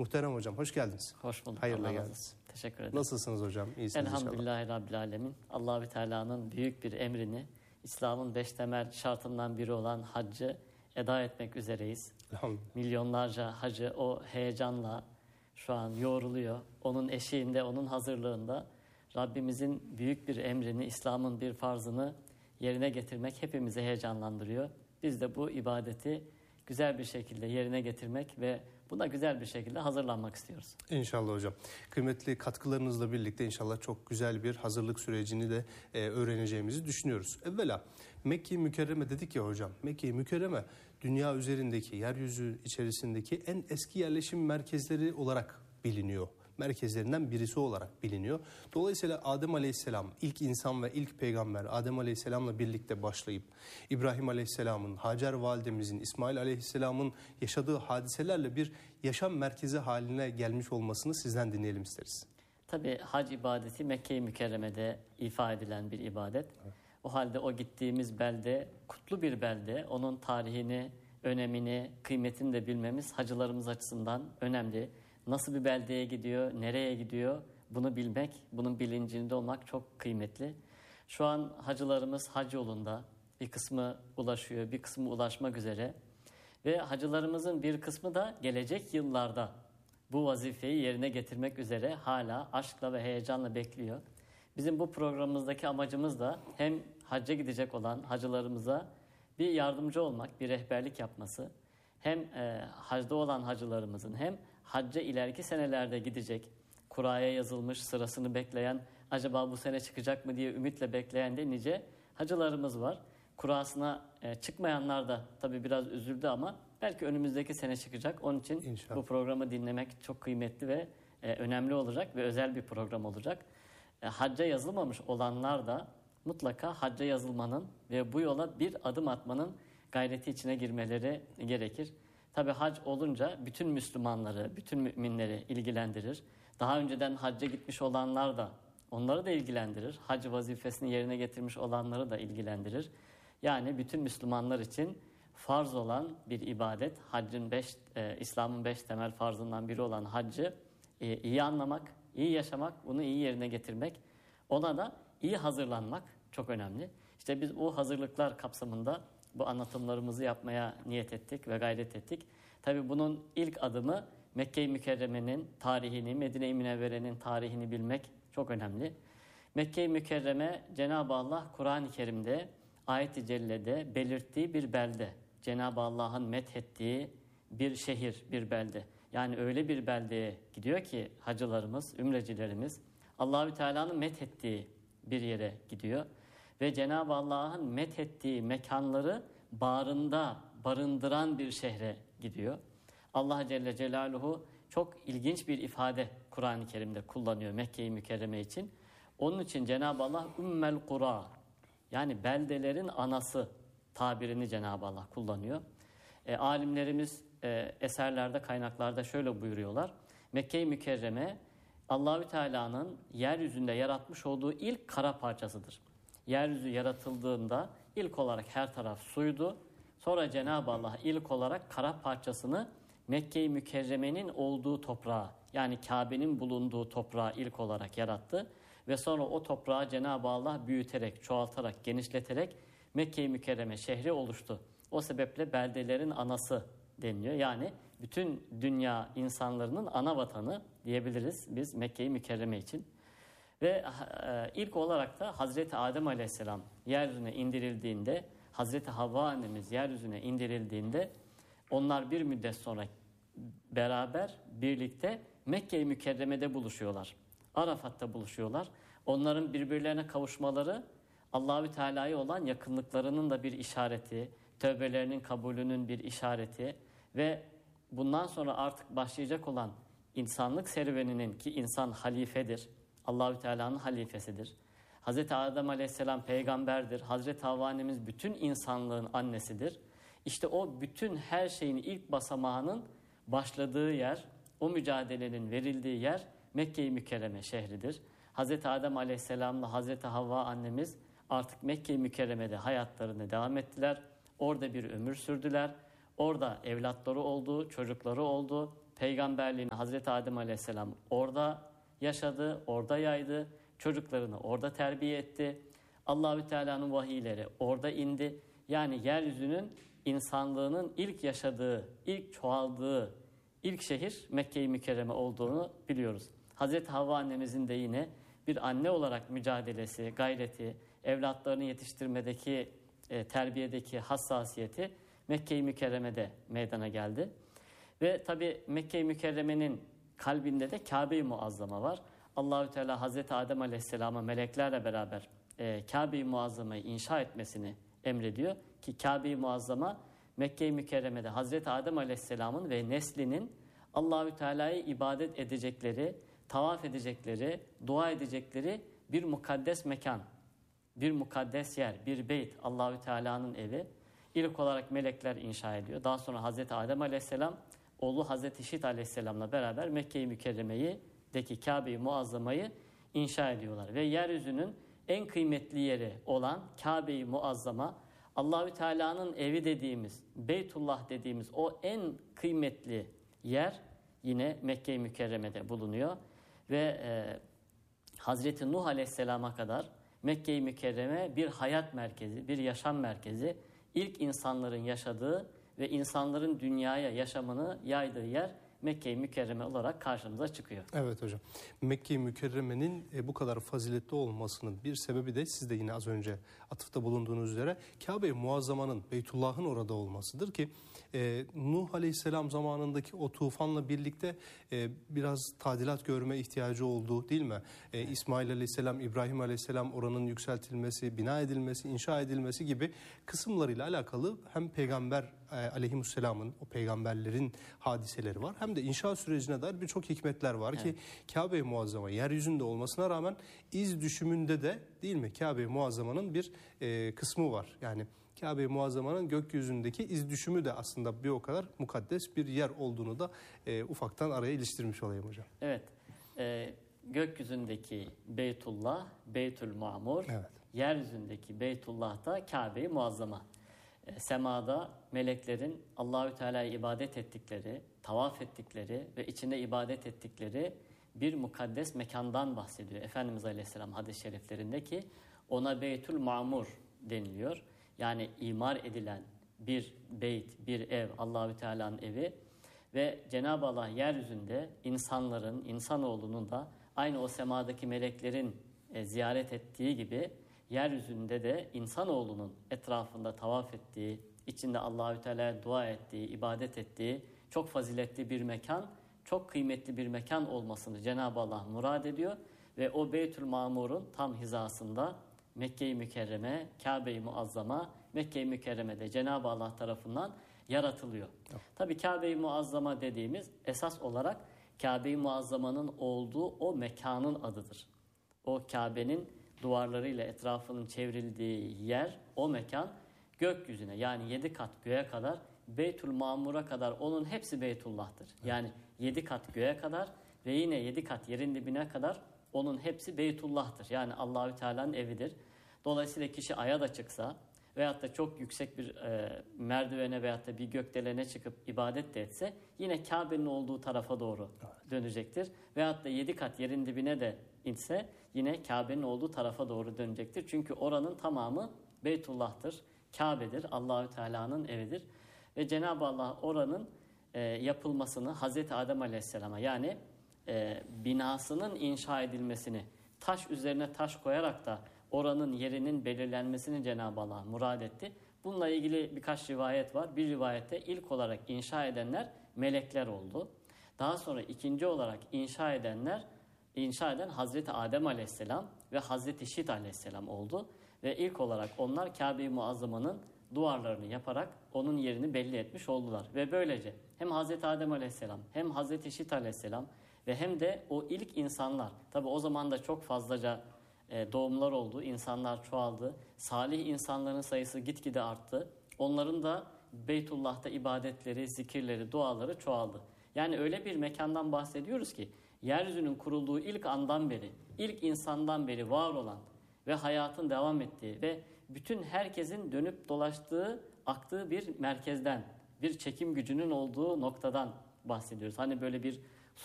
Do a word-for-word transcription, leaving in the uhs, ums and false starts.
Muhterem hocam, hoş geldiniz. Hoş bulduk. Hayırlı Allah geldiniz. Teşekkür ederim. Nasılsınız hocam? İyisiniz inşallah. Elhamdülillahi Rabbil Alemin. Allah-u Teala'nın büyük bir emrini, İslam'ın beş temel şartından biri olan haccı eda etmek üzereyiz. Milyonlarca hacı o heyecanla şu an yoğruluyor. Onun eşiğinde, onun hazırlığında Rabbimizin büyük bir emrini, İslam'ın bir farzını yerine getirmek hepimizi heyecanlandırıyor. Biz de bu ibadeti güzel bir şekilde yerine getirmek ve buna güzel bir şekilde hazırlanmak istiyoruz. İnşallah hocam. Kıymetli katkılarınızla birlikte inşallah çok güzel bir hazırlık sürecini de e, öğreneceğimizi düşünüyoruz. Evvela Mekke-i Mükerreme dedik ya hocam. Mekke-i Mükerreme dünya üzerindeki, yeryüzü içerisindeki en eski yerleşim merkezleri olarak biliniyor. Merkezlerinden birisi olarak biliniyor. Dolayısıyla Adem Aleyhisselam ilk insan ve ilk peygamber Adem Aleyhisselam'la birlikte başlayıp İbrahim Aleyhisselam'ın, Hacer validemizin, İsmail Aleyhisselam'ın yaşadığı hadiselerle bir yaşam merkezi haline gelmiş olmasını sizden dinleyelim isteriz. Tabii hac ibadeti Mekke-i Mükerreme'de ifa edilen bir ibadet. Evet. O halde o gittiğimiz belde kutlu bir belde. Onun tarihini, önemini, kıymetini de bilmemiz hacılarımız açısından önemli. Nasıl bir beldeye gidiyor, nereye gidiyor bunu bilmek, bunun bilincinde olmak çok kıymetli. Şu an hacılarımız hac yolunda, bir kısmı ulaşıyor, bir kısmı ulaşmak üzere. Ve hacılarımızın bir kısmı da gelecek yıllarda bu vazifeyi yerine getirmek üzere hala aşkla ve heyecanla bekliyor. Bizim bu programımızdaki amacımız da hem hacca gidecek olan hacılarımıza bir yardımcı olmak, bir rehberlik yapması. Hem e, hacda olan hacılarımızın hem hacca ileriki senelerde gidecek, kuraya yazılmış sırasını bekleyen, acaba bu sene çıkacak mı diye ümitle bekleyen de nice hacılarımız var. Kurasına e, çıkmayanlar da tabii biraz üzüldü ama belki önümüzdeki sene çıkacak. Onun için İnşallah. Bu programı dinlemek çok kıymetli ve e, önemli olacak ve özel bir program olacak. E, hacca yazılmamış olanlar da mutlaka hacca yazılmanın ve bu yola bir adım atmanın gayreti içine girmeleri gerekir. Tabi hac olunca bütün Müslümanları, bütün müminleri ilgilendirir. Daha önceden hacca gitmiş olanlar da onları da ilgilendirir. Hac vazifesini yerine getirmiş olanları da ilgilendirir. Yani bütün Müslümanlar için farz olan bir ibadet, haccın beş, e, İslam'ın beş temel farzından biri olan haccı e, iyi anlamak, iyi yaşamak, bunu iyi yerine getirmek, ona da iyi hazırlanmak çok önemli. İşte biz o hazırlıklar kapsamında bu anlatımlarımızı yapmaya niyet ettik ve gayret ettik. Tabii bunun ilk adımı Mekke-i Mükerreme'nin tarihini, Medine-i Münevvere'nin tarihini bilmek çok önemli. Mekke-i Mükerreme Cenab-ı Allah Kur'an-ı Kerim'de ayet-i cellede belirttiği bir belde. Cenab-ı Allah'ın methettiği bir şehir, bir belde. Yani öyle bir beldeye gidiyor ki hacılarımız, ümrecilerimiz Allah-u Teala'nın methettiği bir yere gidiyor. Ve Cenab-ı Allah'ın methettiği mekanları bağrında barındıran bir şehre gidiyor. Allah Celle Celaluhu çok ilginç bir ifade Kur'an-ı Kerim'de kullanıyor Mekke-i Mükerreme için. Onun için Cenab-ı Allah Ümmel Kura, yani beldelerin anası tabirini Cenab-ı Allah kullanıyor. E, alimlerimiz e, eserlerde, kaynaklarda şöyle buyuruyorlar. Mekke-i Mükerreme Allahü Teala'nın yeryüzünde yaratmış olduğu ilk kara parçasıdır. Yeryüzü yaratıldığında ilk olarak her taraf suydu. Sonra Cenab-ı Allah ilk olarak kara parçasını Mekke-i Mükerreme'nin olduğu toprağa, yani Kabe'nin bulunduğu toprağa ilk olarak yarattı. Ve sonra o toprağı Cenab-ı Allah büyüterek, çoğaltarak, genişleterek Mekke-i Mükerreme şehri oluştu. O sebeple beldelerin anası deniliyor. Yani bütün dünya insanların ana vatanı diyebiliriz biz Mekke-i Mükerreme için. Ve e, ilk olarak da Hazreti Adem Aleyhisselam yeryüzüne indirildiğinde, Hazreti Havva annemiz yeryüzüne indirildiğinde onlar bir müddet sonra beraber birlikte Mekke-i Mükerreme'de buluşuyorlar. Arafat'ta buluşuyorlar. Onların birbirlerine kavuşmaları Allahü Teala'ya olan yakınlıklarının da bir işareti, tövbelerinin kabulünün bir işareti ve bundan sonra artık başlayacak olan insanlık serüveninin, ki insan halifedir, Allahü Teala'nın halifesidir. Hazreti Adem Aleyhisselam peygamberdir. Hazreti Havva annemiz bütün insanlığın annesidir. İşte o bütün her şeyin ilk basamağının başladığı yer, o mücadelenin verildiği yer Mekke-i Mükerreme şehridir. Hazreti Adem Aleyhisselam'la Hazreti Havva annemiz artık Mekke-i Mükerreme'de hayatlarını devam ettiler. Orada bir ömür sürdüler. Orada evlatları oldu, çocukları oldu. peygamberliğini Hazreti Adem Aleyhisselam orada yaşadı, orada yaydı, çocuklarını orada terbiye etti. Allahü Teala'nın vahiyleri orada indi. Yani yeryüzünün insanlığının ilk yaşadığı, ilk çoğaldığı ilk şehir Mekke-i Mükerreme olduğunu biliyoruz. Hazreti Havva annemizin de yine bir anne olarak mücadelesi, gayreti, evlatlarını yetiştirmedeki, e, terbiyedeki hassasiyeti Mekke-i Mükerreme'de meydana geldi. Ve tabi Mekke-i Mükerreme'nin kalbinde de Kabe-i Muazzama var. Allahü Teala Hazreti Adem Aleyhisselam'a meleklerle beraber e, Kabe-i Muazzama'yı inşa etmesini emrediyor ki Kabe-i Muazzama Mekke-i Mükerreme'de Hazreti Adem Aleyhisselam'ın ve neslinin Allahü Teala'yı ibadet edecekleri, tavaf edecekleri, dua edecekleri bir mukaddes mekan, bir mukaddes yer, bir beyt, Allahü Teala'nın evi. İlk olarak melekler inşa ediyor. Daha sonra Hazreti Adem Aleyhisselam, oğlu Hazreti Şit Aleyhisselam'la beraber Mekke-i Mükerreme'yi, deki Kabe-i Muazzama'yı inşa ediyorlar. Ve yeryüzünün en kıymetli yeri olan Kabe-i Muazzama, Allahü Teala'nın evi dediğimiz, Beytullah dediğimiz o en kıymetli yer yine Mekke-i Mükerreme'de bulunuyor. Ve e, Hazreti Nuh Aleyhisselam'a kadar Mekke-i Mükerreme bir hayat merkezi, bir yaşam merkezi. İlk insanların yaşadığı ve insanların dünyaya yaşamını yaydığı yer Mekke-i Mükerreme olarak karşımıza çıkıyor. Evet hocam. Mekke-i Mükerreme'nin e, bu kadar faziletli olmasının bir sebebi de siz de yine az önce atıfta bulunduğunuz üzere Kabe-i Muazzama'nın, Beytullah'ın orada olmasıdır ki e, Nuh Aleyhisselam zamanındaki o tufanla birlikte e, biraz tadilat görme ihtiyacı oldu değil mi? E, İsmail Aleyhisselam, İbrahim Aleyhisselam oranın yükseltilmesi, bina edilmesi, inşa edilmesi gibi kısımlarıyla alakalı hem Peygamber e, Aleyhisselam'ın, o peygamberlerin hadiseleri var hem de inşa sürecine dair birçok hikmetler var evet. ki Kabe-i Muazzama yeryüzünde olmasına rağmen iz düşümünde de değil mi Kabe-i Muazzama'nın bir e, kısmı var. Yani Kabe-i Muazzama'nın gökyüzündeki iz düşümü de aslında bir o kadar mukaddes bir yer olduğunu da e, ufaktan araya iliştirmiş olayım hocam. Evet. E, gökyüzündeki Beytullah, Beytül Mamur, evet. yeryüzündeki Beytullah da Kabe-i Muazzama. E, semada meleklerin Allahü Teala'ya ibadet ettikleri, tavaf ettikleri ve içinde ibadet ettikleri bir mukaddes mekandan bahsediyor. Efendimiz Aleyhisselam hadis-i şeriflerinde ki ona Beytül Mamur deniliyor. Yani imar edilen bir beyt, bir ev, Allahü Teala'nın evi ve Cenab-ı Allah yeryüzünde insanların, insanoğlunun da aynı o semadaki meleklerin e, ziyaret ettiği gibi yeryüzünde de insanoğlunun etrafında tavaf ettiği, içinde Allahü Teala'ya dua ettiği, ibadet ettiği çok faziletli bir mekan, çok kıymetli bir mekan olmasını Cenab-ı Allah murad ediyor ve o Beytül Mamur'un tam hizasında Mekke-i Mükerreme, Kabe-i Muazzama, Mekke-i Mükerreme'de Cenab-ı Allah tarafından yaratılıyor. Evet. Tabii Kabe-i Muazzama dediğimiz esas olarak Kabe-i Muazzama'nın olduğu o mekanın adıdır. O Kabe'nin duvarlarıyla etrafının çevrildiği yer, o mekan gökyüzüne yani yedi kat göğe kadar Beytül Mamur'a kadar onun hepsi Beytullah'tır. Evet. Yani yedi kat göğe kadar ve yine yedi kat yerin dibine kadar onun hepsi Beytullah'tır. Yani Allahü Teala'nın evidir. Dolayısıyla kişi aya da çıksa veyahut da çok yüksek bir e, merdivene veyahut da bir gökdelene çıkıp ibadet de etse yine Kabe'nin olduğu tarafa doğru evet. dönecektir. Veyahut da yedi kat yerin dibine de inse yine Kabe'nin olduğu tarafa doğru dönecektir. Çünkü oranın tamamı Beytullah'tır. Kabe'dir. Allahü Teala'nın evidir. Ve Cenab-ı Allah oranın e, yapılmasını Hazreti Adem Aleyhisselam'a yani e, binasının inşa edilmesini taş üzerine taş koyarak da oranın yerinin belirlenmesini Cenab-ı Allah murad etti. Bununla ilgili birkaç rivayet var. Bir rivayette ilk olarak inşa edenler melekler oldu. Daha sonra ikinci olarak inşa edenler, inşa eden Hazreti Adem Aleyhisselam ve Hazreti Şit Aleyhisselam oldu. Ve ilk olarak onlar Kabe-i Muazzama'nın duvarlarını yaparak onun yerini belli etmiş oldular. Ve böylece hem Hazreti Adem Aleyhisselam hem Hazreti Şit Aleyhisselam ve hem de o ilk insanlar, tabi o zaman da çok fazlaca doğumlar oldu, insanlar çoğaldı, salih insanların sayısı gitgide arttı. Onların da Beytullah'ta ibadetleri, zikirleri, duaları çoğaldı. Yani öyle bir mekandan bahsediyoruz ki yeryüzünün kurulduğu ilk andan beri, ilk insandan beri var olan ve hayatın devam ettiği ve bütün herkesin dönüp dolaştığı, aktığı bir merkezden, bir çekim gücünün olduğu noktadan bahsediyoruz. Hani böyle bir